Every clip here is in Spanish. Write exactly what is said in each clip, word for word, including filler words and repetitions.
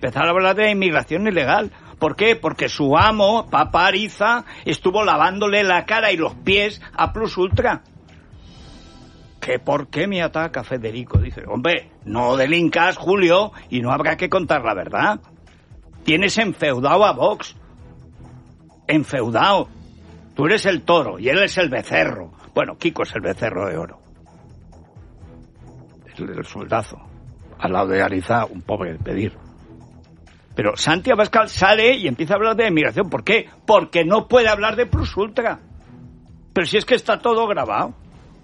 Empezar a hablar de inmigración ilegal. ¿Por qué? Porque su amo, Papa Ariza, estuvo lavándole la cara y los pies a Plus Ultra. ¿Que por qué me ataca Federico? Dice, hombre, no delincas, Julio, y no habrá que contar la verdad. Tienes enfeudado a Vox. Enfeudado. Tú eres el toro y él es el becerro. Bueno, Kiko es el becerro de oro. El, el soldazo. Al lado de Ariza, un pobre pedir. Pero Santi Abascal sale y empieza a hablar de inmigración. ¿Por qué? Porque no puede hablar de Plus Ultra. Pero si es que está todo grabado.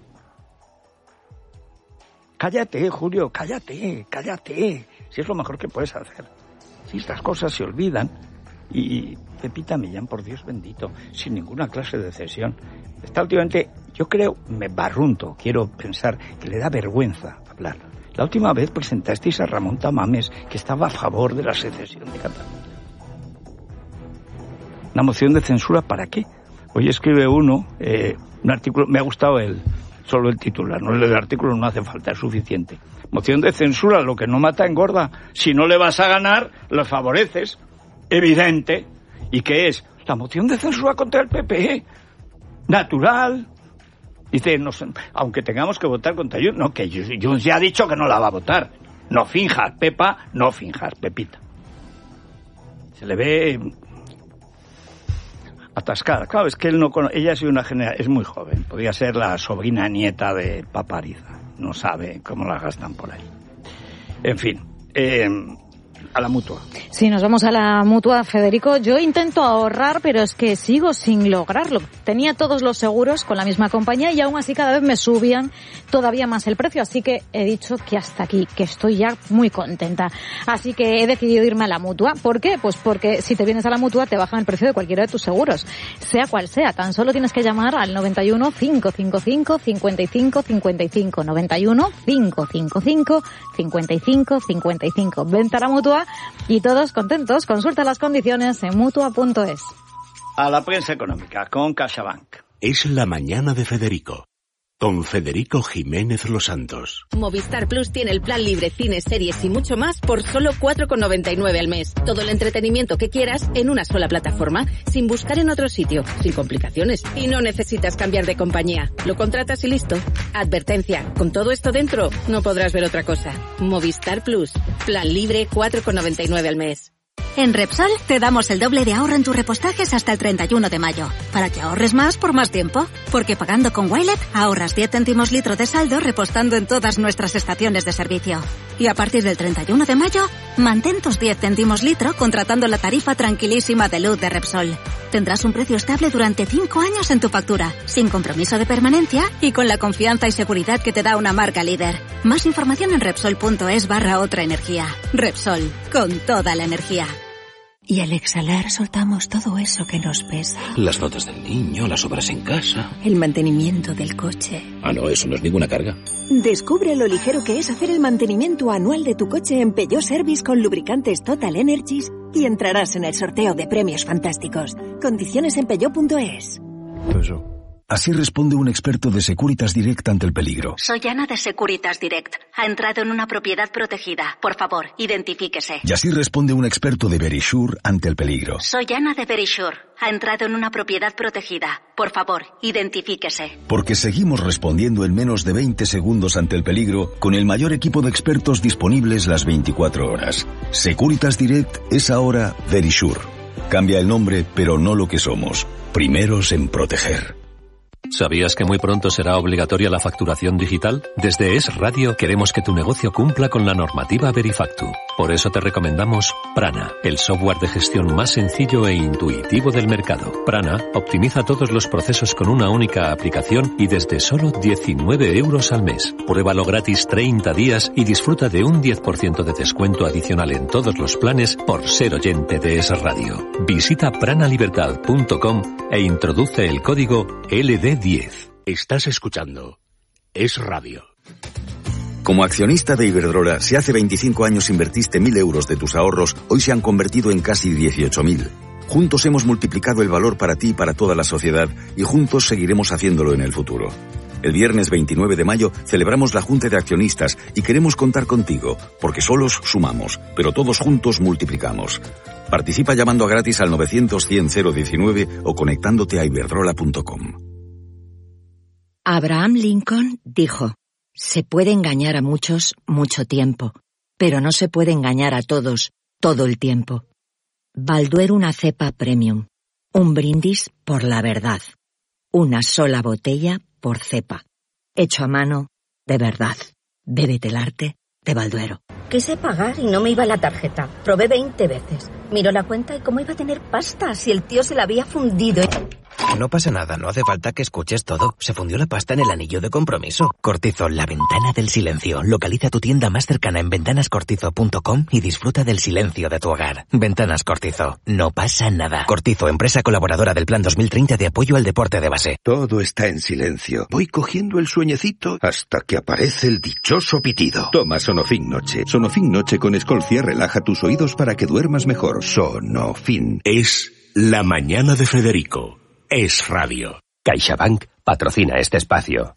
Cállate, Julio, cállate, cállate. Si es lo mejor que puedes hacer. Si estas cosas se olvidan. Y Pepita Millán, por Dios bendito, sin ninguna clase de cesión. Está últimamente, yo creo, me barrunto, quiero pensar, que le da vergüenza hablar. La última vez presentasteis a Ramón Tamames, que estaba a favor de la secesión de Cataluña. ¿Una moción de censura para qué? Hoy escribe uno, eh, un artículo, me ha gustado el, solo el titular, no el artículo no hace falta, es suficiente. Moción de censura, lo que no mata engorda. Si no le vas a ganar, lo favoreces. Evidente. ¿Y qué es? La moción de censura contra el P P. Natural. Dice, no, aunque tengamos que votar contra Junts, no, que Junts ya ha dicho que no la va a votar. No finjas, Pepa, no finjas, Pepita. Se le ve atascada. Claro, es que él no conoce, ella es una genera, es muy joven. Podría ser la sobrina nieta de Papa Ariza. No sabe cómo la gastan por ahí. En fin, eh, a la Mutua. Sí, nos vamos a la Mutua, Federico. Yo intento ahorrar, pero es que sigo sin lograrlo. Tenía todos los seguros con la misma compañía y aún así cada vez me subían todavía más el precio. Así que he dicho que hasta aquí, que estoy ya muy contenta. Así que he decidido irme a la Mutua. ¿Por qué? Pues porque si te vienes a la Mutua te bajan el precio de cualquiera de tus seguros. Sea cual sea, tan solo tienes que llamar al noventa y uno, cinco cinco cinco, cincuenta y cinco cincuenta y cinco. noventa y uno, cinco cinco cinco, cincuenta y cinco cincuenta y cinco. Vente a la Mutua y todos contentos. Consulta las condiciones en mutua punto es. A la prensa económica con CaixaBank. Es la mañana de Federico, con Federico Jiménez Los Santos. Movistar Plus tiene el plan libre, cines, series y mucho más por solo cuatro con noventa y nueve al mes. Todo el entretenimiento que quieras en una sola plataforma, sin buscar en otro sitio, sin complicaciones. Y no necesitas cambiar de compañía. Lo contratas y listo. Advertencia, con todo esto dentro, no podrás ver otra cosa. Movistar Plus, plan libre, cuatro con noventa y nueve al mes. En Repsol te damos el doble de ahorro en tus repostajes hasta el treinta y uno de mayo, para que ahorres más por más tiempo. Porque pagando con Wilet ahorras diez céntimos litro de saldo repostando en todas nuestras estaciones de servicio. Y a partir del treinta y uno de mayo, mantén tus diez céntimos litro contratando la tarifa tranquilísima de luz de Repsol. Tendrás un precio estable durante cinco años en tu factura, sin compromiso de permanencia y con la confianza y seguridad que te da una marca líder. Más información en Repsol punto es barra otra energía. Repsol, con toda la energía. Y al exhalar soltamos todo eso que nos pesa. Las notas del niño, las obras en casa. El mantenimiento del coche. Ah, no, eso no es ninguna carga. Descubre lo ligero que es hacer el mantenimiento anual de tu coche en Peugeot Service con lubricantes Total Energies y entrarás en el sorteo de premios fantásticos. Condiciones en peugeot punto es. Peugeot. Así responde un experto de Securitas Direct ante el peligro. Soy Ana de Securitas Direct. Ha entrado en una propiedad protegida. Por favor, identifíquese. Y así responde un experto de Verisure ante el peligro. Soy Ana de Verisure. Ha entrado en una propiedad protegida. Por favor, identifíquese. Porque seguimos respondiendo en menos de veinte segundos ante el peligro con el mayor equipo de expertos disponibles las veinticuatro horas. Securitas Direct es ahora Verisure. Cambia el nombre, pero no lo que somos. Primeros en proteger. ¿Sabías que muy pronto será obligatoria la facturación digital? Desde Es Radio queremos que tu negocio cumpla con la normativa Verifactu. Por eso te recomendamos Prana, el software de gestión más sencillo e intuitivo del mercado. Prana optimiza todos los procesos con una única aplicación y desde solo diecinueve euros al mes. Pruébalo gratis treinta días y disfruta de un diez por ciento de descuento adicional en todos los planes por ser oyente de Es Radio. Visita pranalibertad punto com e introduce el código L D diez. Estás escuchando Es Radio. Como accionista de Iberdrola, si hace veinticinco años invertiste mil euros de tus ahorros, hoy se han convertido en casi dieciocho mil. Juntos hemos multiplicado el valor para ti y para toda la sociedad y juntos seguiremos haciéndolo en el futuro. El viernes veintinueve de mayo celebramos la Junta de Accionistas y queremos contar contigo, porque solos sumamos, pero todos juntos multiplicamos. Participa llamando a gratis al novecientos cien cero diecinueve o conectándote a iberdrola punto com. Abraham Lincoln dijo: se puede engañar a muchos mucho tiempo, pero no se puede engañar a todos todo el tiempo. Balduero una cepa premium. Un brindis por la verdad. Una sola botella por cepa. Hecho a mano, de verdad. Bébete el arte de Balduero. Quise pagar y no me iba la tarjeta. Probé veinte veces. Miró la cuenta y cómo iba a tener pasta si el tío se la había fundido. No pasa nada, no hace falta que escuches todo. Se fundió la pasta en el anillo de compromiso. Cortizo, la ventana del silencio. Localiza tu tienda más cercana en ventanas cortizo punto com y disfruta del silencio de tu hogar. Ventanas Cortizo. No pasa nada. Cortizo, empresa colaboradora del Plan dos mil treinta de apoyo al deporte de base. Todo está en silencio. Voy cogiendo el sueñecito hasta que aparece el dichoso pitido. Toma Sonofin Noche. Sonofin Noche con Escolcia relaja tus oídos para que duermas mejor. Sonofin. Es La Mañana de Federico. Es radio. CaixaBank patrocina este espacio.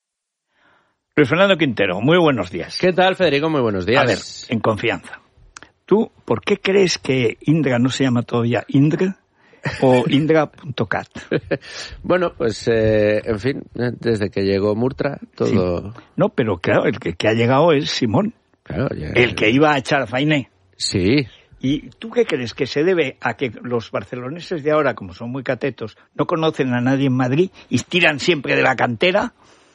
Luis Fernando Quintero, muy buenos días. ¿Qué tal, Federico? Muy buenos días. A ver, en confianza. ¿Tú por qué crees que Indra no se llama todavía Indra o Indra punto cat? Bueno, pues, eh, en fin, desde que llegó Murtra, todo... Sí. No, pero claro, el que, que ha llegado es Simón. Claro, ya... El que iba a echar a Fainé. Sí. ¿Y tú qué crees? ¿Que se debe a que los barceloneses de ahora, como son muy catetos, no conocen a nadie en Madrid y tiran siempre de la cantera?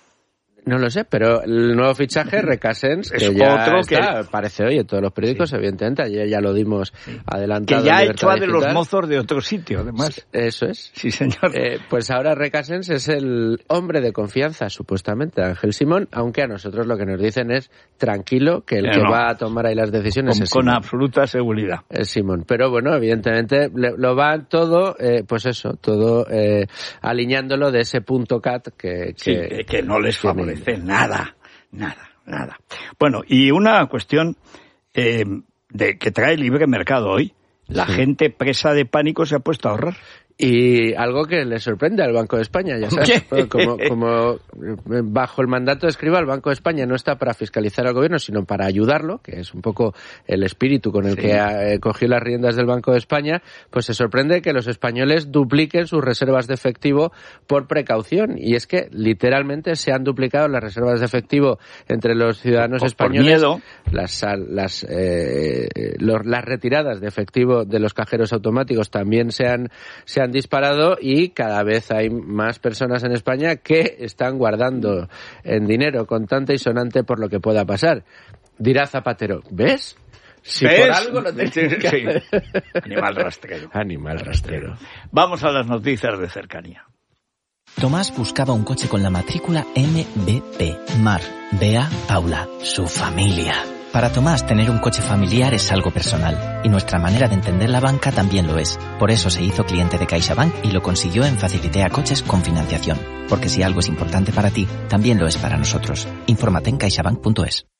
No lo sé, pero el nuevo fichaje, Recasens, que es ya otro está, que... aparece hoy en todos los periódicos, sí. Evidentemente, ayer ya lo dimos sí. adelantado. Que ya echó a de los mozos de otro sitio, además. Eso es. Sí, señor. Eh, pues ahora Recasens es el hombre de confianza, supuestamente, de Ángel Simón, aunque a nosotros lo que nos dicen es tranquilo, que el pero que no. va a tomar ahí las decisiones con, es Con Simón. absoluta seguridad. Es Simón. Pero bueno, evidentemente le, lo va todo, eh, pues eso, todo eh, alineándolo de ese punto cat que... que, sí, que, que no les favorece nada. Nada, nada. Bueno, y una cuestión eh, de que trae libre mercado hoy. La sí. gente presa de pánico se ha puesto a ahorrar. Y algo que le sorprende al Banco de España, ya sabes, como, como bajo el mandato de Escrivá, el Banco de España no está para fiscalizar al gobierno, sino para ayudarlo, que es un poco el espíritu con el sí. que eh, cogió las riendas del Banco de España, pues se sorprende que los españoles dupliquen sus reservas de efectivo por precaución. Y es que literalmente se han duplicado las reservas de efectivo entre los ciudadanos por, españoles. Por miedo. Las, las, eh, los, las retiradas de efectivo de los cajeros automáticos también se han, se han han disparado y cada vez hay más personas en España que están guardando en dinero contante y sonante por lo que pueda pasar. Dirá Zapatero, ¿ves? Si ¿ves? Por algo lo tenés que hacer. Sí. Animal rastrero. Animal rastrero. Vamos a las noticias de cercanía. Tomás buscaba un coche con la matrícula M B P. Mar, Bea, Paula, su familia. Para Tomás, tener un coche familiar es algo personal, y nuestra manera de entender la banca también lo es. Por eso se hizo cliente de CaixaBank y lo consiguió en Facilitea Coches con financiación. Porque si algo es importante para ti, también lo es para nosotros. Infórmate en caixabank punto es.